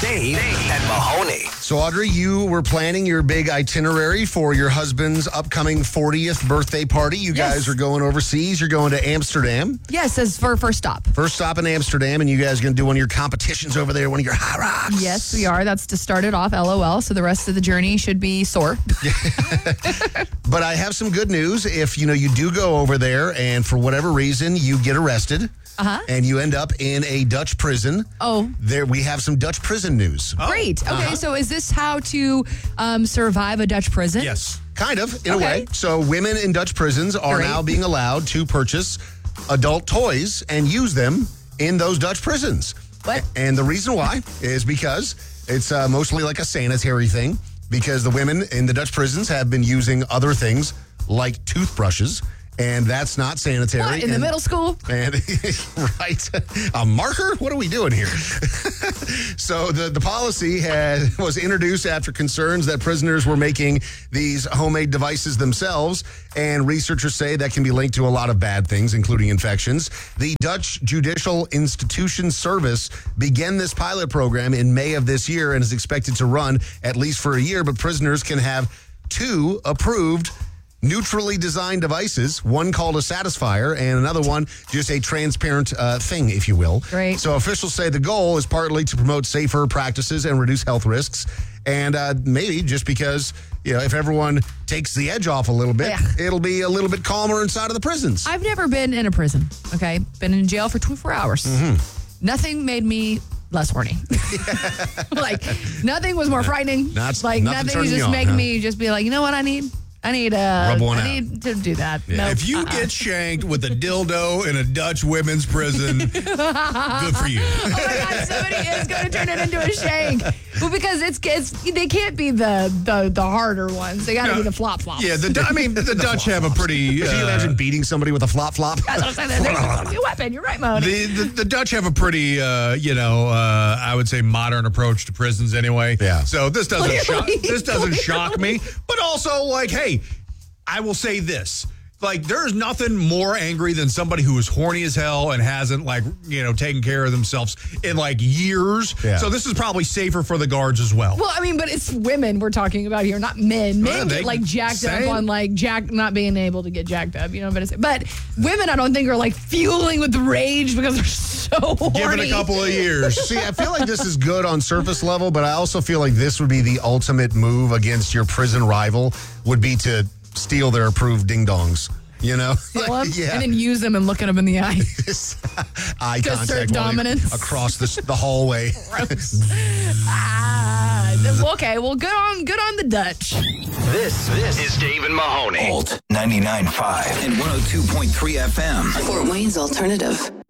Dave and Mahoney. So, Audrey, you were planning your big itinerary for your husband's upcoming 40th birthday party. You guys are going overseas. You're going to Amsterdam. Yes, as for first stop. First stop in Amsterdam, and you guys are going to do one of your competitions over there, one of your high rocks. Yes, we are. That's to start it off, LOL. So the rest of the journey should be sore. But I have some good news. If, you do go over there and for whatever reason you get arrested and you end up in a Dutch prison. Oh. There we have some Dutch prison news. Great. Okay, so is this how to survive a Dutch prison? Yes. Kind of, in a way. So women in Dutch prisons are now being allowed to purchase adult toys and use them in those Dutch prisons. What? And the reason why is because it's mostly like a sanitary thing, because the women in the Dutch prisons have been using other things like toothbrushes, and that's not sanitary. What, in the middle school? And right, a marker? What are we doing here? So the policy was introduced after concerns that prisoners were making these homemade devices themselves, and researchers say that can be linked to a lot of bad things, including infections. The Dutch Judicial Institution Service began this pilot program in May of this year and is expected to run at least for a year, but prisoners can have 2 approved neutrally designed devices, one called a Satisfier and another one just a transparent thing, if you will. Great. So officials say the goal is partly to promote safer practices and reduce health risks. And maybe just because, if everyone takes the edge off a little bit, it'll be a little bit calmer inside of the prisons. I've never been in a prison, okay? Been in jail for 24 hours. Mm-hmm. Nothing made me less horny. Nothing was more frightening. Nothing was turning you just on, making huh? me just be like, you know what I need? I need to do that. Yeah. Nope. If you get shanked with a dildo in a Dutch women's prison, good for you. Oh my God, somebody is going to turn it into a shank. Well, because they can't be the harder ones. They got to be the flop flops. Yeah, the Dutch have a pretty. Can you imagine beating somebody with a flop flop? That's what I'm saying. There's a weapon. You're right, Mahoney. The Dutch have a pretty, I would say modern approach to prisons anyway. Yeah. So this doesn't Clearly. shock me. But also, hey, I will say this. There's nothing more angry than somebody who is horny as hell and hasn't, taken care of themselves in, years. Yeah. So this is probably safer for the guards as well. Well, but it's women we're talking about here, not men. Men Well, get, jacked up on, not being able to get jacked up, but women, I don't think, are, fueling with rage because they're so horny. Give it a couple of years. See, I feel like this is good on surface level, but I also feel like this would be the ultimate move against your prison rival, would be to steal their approved ding-dongs. Steal 'em, Yeah. and then use them and look at them in the eye. Eye To contact assert dominance. across the hallway. Okay, well, good on the Dutch. This is Dave and Mahoney. Alt 99.5 and 102.3 FM. Fort Wayne's Alternative.